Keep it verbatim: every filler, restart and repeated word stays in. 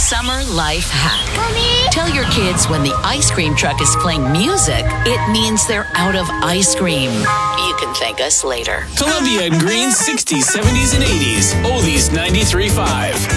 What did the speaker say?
summer life hack. Mommy? Tell your kids when the ice cream truck is playing music, it means they're out of ice cream. You can thank us later. Columbia and Green's sixties, seventies, and eighties. Oldies ninety-three point five.